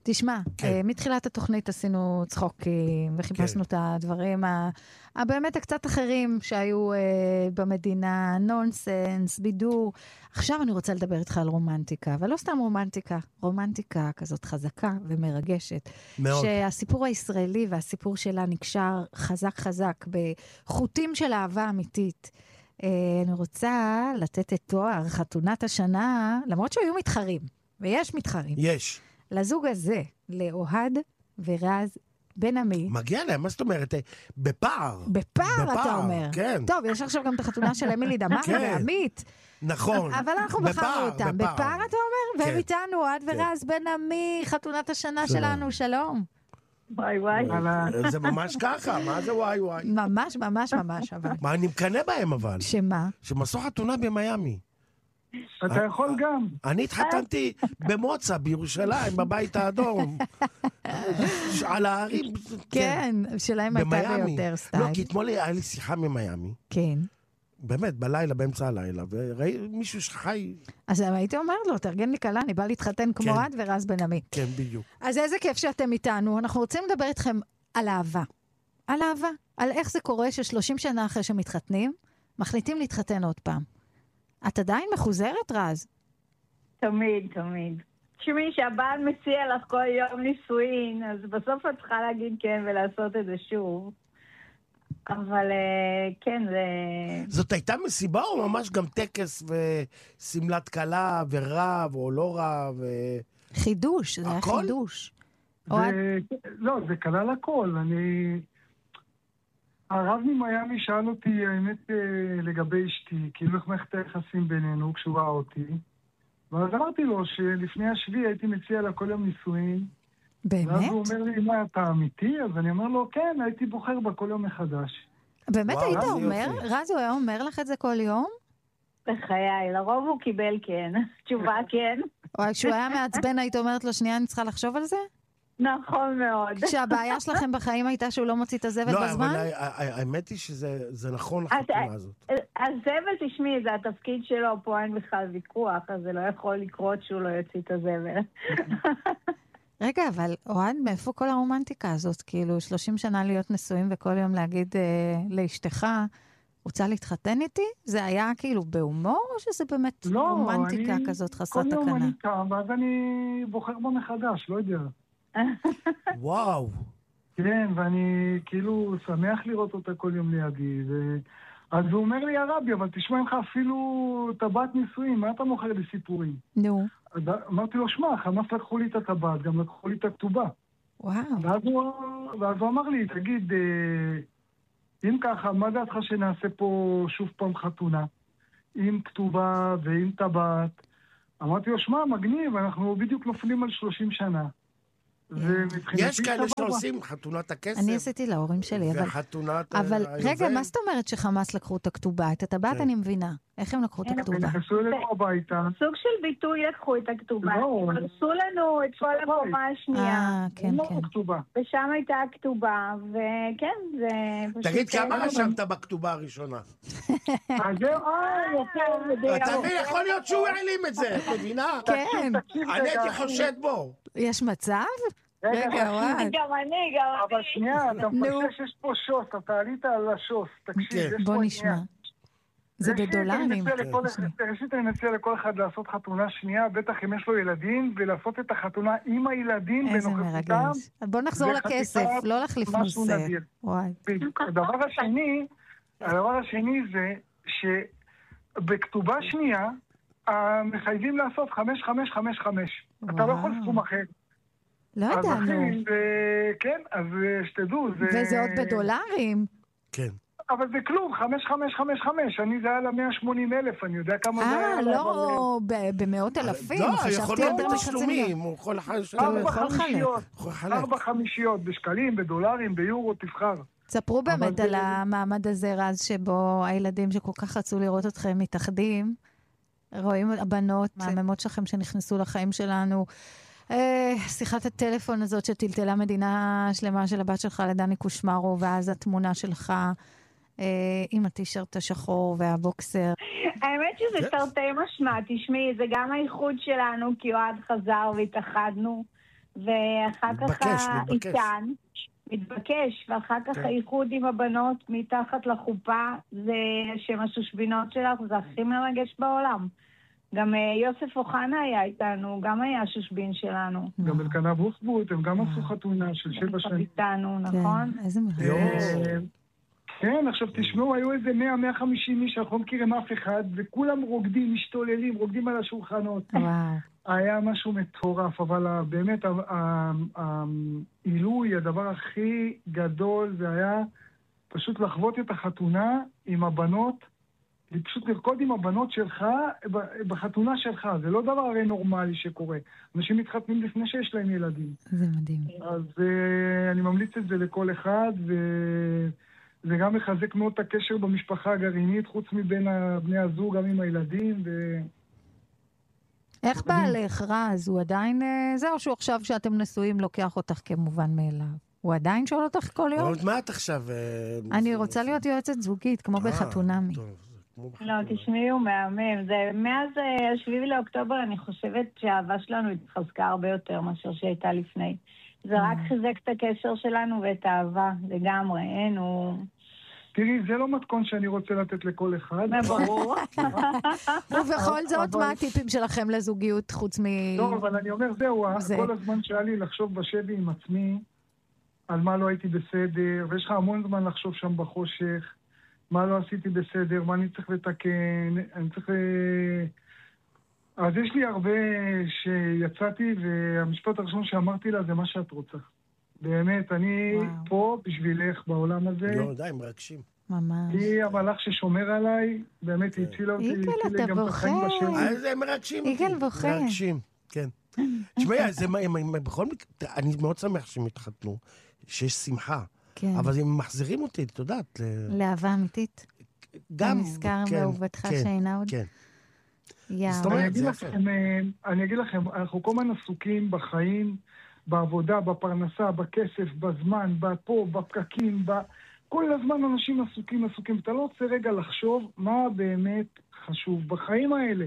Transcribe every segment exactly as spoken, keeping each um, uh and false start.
תשמע, כן. מתחילת התוכנית עשינו צחוקים, וחיפשנו כן. את הדברים ה- הבאמת הקצת אחרים שהיו אה, במדינה, נונסנס, בידור. עכשיו אני רוצה לדבר איתך על רומנטיקה, אבל לא סתם רומנטיקה, רומנטיקה כזאת חזקה ומרגשת. מאוד. שהסיפור הישראלי והסיפור שלה נקשר חזק חזק בחוטים של אהבה אמיתית. אה, אני רוצה לתת את תואר חתונת השנה, למרות שהיו מתחרים, ויש מתחרים. יש. לזוג הזה, לאוהד ורז בן עמי. מגיע להם, מה זאת אומרת? בפער. בפער, אתה אומר. כן. טוב, יש עכשיו גם את החתונה של אמילי דמארי כן. ועמית. נכון. אבל אנחנו בחרנו אותם. בפער. בפער, אתה אומר? והם כן. איתנו, אוהד ורז בן עמי, חתונת השנה שלום. שלנו, שלום. וואי וואי. זה ממש ככה, מה זה וואי וואי? ממש, ממש, ממש, אבל. מה, אני מקנא בהם אבל. שמה? שמסור חתונה במיימי. אתה יכול גם. אני התחתנתי במוצא, בירושלים, בבית האדום. על ההרים. כן, שלהם הייתה ביותר לא, סטייל. כי אתמול היה לי שיחה ממיימי. כן. באמת, בלילה, באמצע הלילה, וראי מישהו שחי... אז הייתי אומר לו, תארגן לי קלה, אני בא להתחתן כמו כן. אוהד ורז בן עמי. כן, בדיוק. אז איזה כיף שאתם איתנו. אנחנו רוצים לדבר איתכם על אהבה. על אהבה. על איך זה קורה ששלושים שנה אחרי שמתחתנים, מחליטים להתחתן עוד פעם. את עדיין מחוזרת, רז? תמיד, תמיד. תשמעי, שהבעל מציע לך כל יום נישואין, אז בסוף את צריכה להגיד כן ולעשות את זה שוב. אבל כן, זה... זאת הייתה מסיבה או ממש גם טקס וסמלת קלה ורב או לא רב? ו... חידוש, זה היה הכל? חידוש. זה, לא, זה כלל הכל. אני... הרב ממיימי שאל אותי, האמת, לגבי אשתי, כאילו איך מערכת היחסים בינינו כשהוא ראה אותי. ואז אמרתי לו שלפני השביעי הייתי מציע לה כל יום נישואין. באמת? ואז הוא אומר לי, מה, אתה אמיתי? אז אני אומר לו, כן, הייתי בוחר בה כל יום מחדש. באמת וואו, היית רז אומר? יופי. רז, הוא היה אומר לך את זה כל יום? בחיי, לרוב הוא קיבל כן. תשובה כן. או כשהוא היה מעצבן, היית אומרת לו, שנייה, אני צריכה לחשוב על זה? נכון מאוד. כשהבעיה שלכם בחיים הייתה שהוא לא מוציא את הזבל לא, בזמן? אבל ה- ה- האמת היא שזה זה נכון החתונה הזאת. הזבל, תשמעי, זה התפקיד שלו, פה אין בכלל ויכוח, אז זה לא יכול לקרות שהוא לא יוציא את הזבל. רגע, אבל אוהד, מאיפה כל הרומנטיקה הזאת? כאילו, שלושים שנה להיות נשואים וכל יום להגיד אה, לאשתך, רוצה להתחתן איתי? זה היה כאילו בהומור, או שזה באמת לא, רומנטיקה אני... כזאת חסרת כל יום תקנה? אני קם, ואז אני בוחר בה מחדש, לא יודע. וואו. כן, ואני כאילו שמח לראות אותה כל יום לידי, ו... אז הוא אומר לי, הרבי, אבל תשמע לך אפילו טבעת נישואים, מה אתה מוכר לי סיפורים? נו, אז אמרתי לו, שמע, חמאס לקחו לי את הטבעת, גם לקחו לי את הכתובה. וואו. ואז הוא, ואז הוא אמר לי, תגיד, אה, אם ככה, מה דעתך שנעשה פה שוב פעם חתונה? עם כתובה ועם טבעת. אמרתי לו, שמע, מגניב, אנחנו בדיוק נופלים על שלושים שנה. יש כאלה שעושים חתונת הכסף. אני עשיתי להורים שלי, אבל... וחתונת אבל היובל. רגע, מה זאת אומרת שחמאס לקחו את הכתובה? את הטבעת אני מבינה. איך הם לקחו את הכתובה? נכנסו אלינו הביתה. סוג של ביטוי לקחו את הכתובה. לא. הרסו לנו את כל הקומה השנייה. אה, כן, לא כן. כתובה. ושם הייתה הכתובה, וכן, זה פשוט... תגיד, כמה רשמת בכתובה הראשונה? אז זהו, אה, יפה, אתה מבין, יכול להיות שהוא העלים את זה, את מבינה? כן, אני הייתי חושד בו. יש מצב? רגע, וואי. גם אני, גם אבל אני. שנייה, אתה נו. מפשש שיש פה שוס, אתה עלית על השוס, תקשיב, כן. יש בוא פה נשמע. עניין. זה ראשית, בדולרים. אני מציע לכל אחד- ראשית אני מציע לכל אחד לעשות חתונה שנייה, בטח אם יש לו ילדים, ולעשות את החתונה עם הילדים איזה בנוכחותם. מרגש. אז בוא נחזור זה חתיכת לכסף, לא להחליף משהו נושא. נדיר. וואי. בדיוק. הדבר השני, הדבר השני זה שבכתובה שנייה, אה, מחייבים לעשות חמש, חמש, חמש, חמש. אתה לא יכול וואו. סכום אחר. לא אז ידענו. אחי, זה- כן, אז אה, שתדעו, זה... וזה עוד בדולרים. כן. אבל זה כלום, חמש, חמש, חמש, חמש. אני זה היה ל-מאה ושמונים אלף, אני יודע כמה זה היה. אה, אבל- לא, ב- במאות אלפים. לא, יכול חשבתי להיות יותר מחצי מיליון. תשלומים, הוא יכול לחלק. ארבע יכול לחלק. חמישיות, יכול לחלק. ארבע חמישיות, בשקלים, בדולרים, ביורו, תבחר. ספרו באמת זה- על המעמד הזה, רז, שבו הילדים שכל כך רצו לראות אתכם מתאחדים, רואים הבנות, מהממות שלכם שנכנסו לחיים שלנו, אה, שיחת הטלפון הזאת שטלטלה מדינה שלמה של הבת שלך לדני קושמרו, ואז התמונה שלך אה, עם הטישרט השחור והבוקסר. האמת שזה תרתי משמע, תשמעי, זה גם האיחוד שלנו, כי אוהד חזר והתאחדנו, ואחר מתבקש, כך מתבקש. איתן, מתבקש, ואחר כך כן. האיחוד עם הבנות מתחת לחופה, זה שם השושבינות שלך, זה הכי מרגש בעולם. גם אה, יוסף אוחנה היה איתנו, גם היה שושבין שלנו. גם אלקנה בוסבוט, הם גם עשו חתונה של שבע שנים. איתנו, נכון? כן, איזה מרגש. יואו. כן, עכשיו תשמעו, היו איזה מאה מאה וחמישים איש, אנחנו לא מכירים אף אחד, וכולם רוקדים, משתוללים, רוקדים על השולחנות. וואו. היה משהו מטורף, אבל ה- באמת, ה- ה- העילוי, הדבר הכי גדול, זה היה פשוט לחוות את החתונה עם הבנות, פשוט לרקוד עם הבנות שלך ב- בחתונה שלך. זה לא דבר הרי נורמלי שקורה. אנשים מתחתנים לפני שיש להם ילדים. זה מדהים. אז uh, אני ממליץ את זה לכל אחד, וזה גם מחזק מאוד את הקשר במשפחה הגרעינית, חוץ מבין בני הזוג, גם עם הילדים. ו... איך בעלך, רז? הוא עדיין... אה, זהו שהוא עכשיו שאתם נשואים לוקח אותך כמובן מאליו. הוא עדיין שואל אותך כל יום? עוד מעט עכשיו... אה, אני זה- רוצה להיות יועצת זוגית, כמו אה, בחתונמי. טוב, זה כמו לא, בחתונה. תשמעי, הוא מהמם. זה, מאז אה, השביעי לאוקטובר אני חושבת שהאהבה שלנו התחזקה הרבה יותר מאשר שהייתה לפני. זה רק חיזק את הקשר שלנו ואת האהבה, לגמרי. אין, הוא... תראי, זה לא מתכון שאני רוצה לתת לכל אחד. זה ברור. ובכל זאת, אבל- מה הטיפים שלכם לזוגיות חוץ מ... לא, אבל אני אומר, זהו, זה- כל הזמן שהיה לי לחשוב בשבי עם עצמי, על מה לא הייתי בסדר, ויש לך המון זמן לחשוב שם בחושך, מה לא עשיתי בסדר, מה אני צריך לתקן, אני צריך... ל- אז יש לי הרבה שיצאתי, והמשפט הראשון שאמרתי לה זה מה שאת רוצה. באמת, אני וואו. פה בשבילך בעולם הזה. לא, די, מרגשים. ממש. היא המלאך ששומר עליי, באמת היא הצילה אותי, יגאל, הצילה אתה גם את החיים בוכה. בשבי. אה, זה מרגשים. אותי. יגאל בוכה. מרגשים, כן. תשמעי, זה מה- הם- הם- בכל מקרה, אני מאוד שמח שהם התחתנו, שיש שמחה. כן. אבל הם מחזירים אותי, את יודעת, ל- לאהבה אמיתית. גם... נזכר כן, באהובתך כן, שאינה עוד. כן. יאו. זאת אומרת, אני אגיד זה יפה. לכם, אה, אני אגיד לכם, אנחנו כל הזמן עסוקים בחיים, בעבודה, בפרנסה, בכסף, בזמן, בפה, בפקקים, ב... כל הזמן אנשים עסוקים, עסוקים. אתה לא רוצה רגע לחשוב מה באמת חשוב בחיים האלה.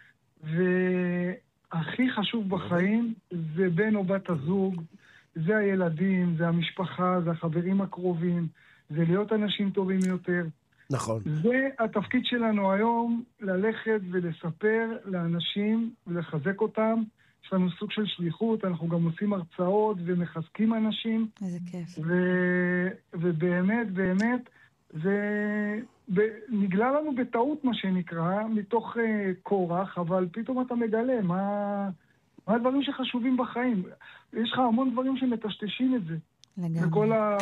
והכי חשוב בחיים זה בן או בת הזוג, זה הילדים, זה המשפחה, זה החברים הקרובים, זה להיות אנשים טובים יותר. נכון. זה התפקיד שלנו היום, ללכת ולספר לאנשים ולחזק אותם. יש לנו סוג של שליחות, אנחנו גם עושים הרצאות ומחזקים אנשים, איזה כיף. ו- ובאמת, באמת, זה ב- נגלה לנו בטעות, מה שנקרא, מתוך uh, כורח, אבל פתאום אתה מגלה מה, מה הדברים שחשובים בחיים. יש לך המון דברים שמטשטשים את זה. לגמרי. בכל ה...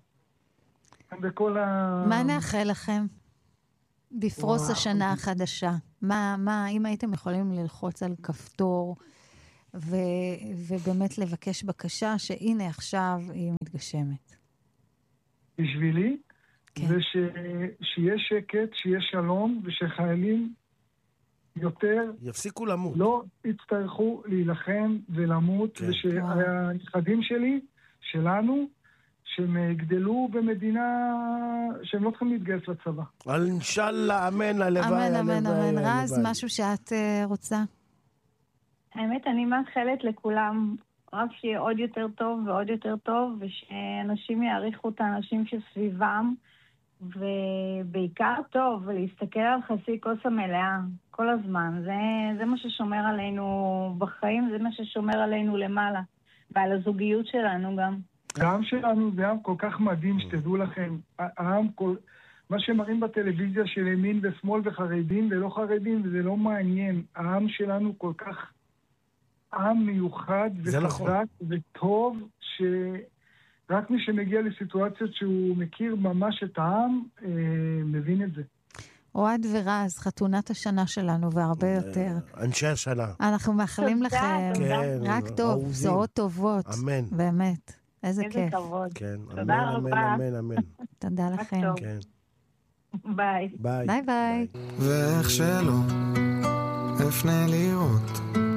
כן. בכל ה... מה נאחל לכם? בפרוס וואו. השנה החדשה. מה, מה, אם הייתם יכולים ללחוץ על כפתור ו, ובאמת לבקש בקשה שהנה עכשיו היא מתגשמת. בשבילי, כן. זה ש... שיהיה שקט, שיהיה שלום, ושחיילים יותר יפסיקו למות. לא יצטרכו להילחם ולמות, כן. ושהנכדים שלי, שלנו, שהם יגדלו במדינה שהם לא צריכים להתגייס לצבא. אבל אינשאללה, אמן, הלוואי, אמן, אמן, הלוואי, אמן. רז, הלוואי. משהו שאת uh, רוצה? האמת, אני מאחלת לכולם רק שיהיה עוד יותר טוב ועוד יותר טוב, ושאנשים יעריכו את האנשים שסביבם, ובעיקר טוב, ולהסתכל על חצי כוס המלאה כל הזמן. זה, זה מה ששומר עלינו בחיים, זה מה ששומר עלינו למעלה, ועל הזוגיות שלנו גם. העם שלנו זה עם כל כך מדהים, שתדעו לכם. העם, כל... מה שמראים בטלוויזיה של ימין ושמאל וחרדים ולא חרדים, וזה לא מעניין. העם שלנו כל כך עם מיוחד זה נכון. וחזק וטוב, שרק מי שמגיע לסיטואציות שהוא מכיר ממש את העם, אה, מבין את זה. אוהד ורז, חתונת השנה שלנו והרבה יותר. אנשי השנה. אנחנו מאחלים תודה, לכם כן, רק טוב, אהובים. בשורות טובות. אמן. באמת. איזה איזה כיף. כבוד. כן, תודה אמן, אמן, רבה. אמן, אמן. תודה רק לכם. טוב. כן. ביי. ביי. ביי ביי. ואיך שלא אפנה לראות